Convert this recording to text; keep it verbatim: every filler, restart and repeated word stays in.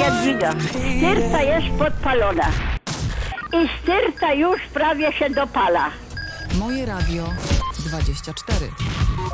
Jadwiga. Styrta jest podpalona. I styrta już prawie się dopala. Moje Radio dwadzieścia cztery.